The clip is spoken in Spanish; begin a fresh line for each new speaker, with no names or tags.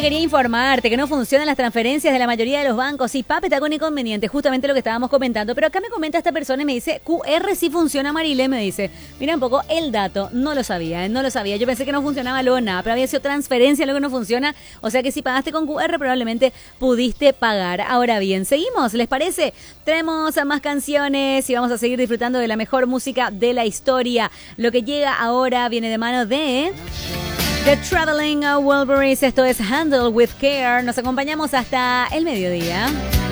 quería informarte que no funcionan las transferencias de la mayoría de los bancos. Y papi está con inconveniente, justamente lo que estábamos comentando. Pero acá me comenta esta persona y me dice, QR sí funciona, Marile, me dice. Mira un poco el dato, no lo sabía, no lo sabía. Yo pensé que no funcionaba luego nada, pero había sido transferencia lo que no funciona. O sea que si pagaste con QR probablemente pudiste pagar. Ahora bien, seguimos, ¿les parece? Traemos a más canciones y vamos a seguir disfrutando de la mejor música de la historia. Lo que llega ahora viene de mano de The Traveling Wilburys. Esto es Handle with Care. Nos acompañamos hasta el mediodía.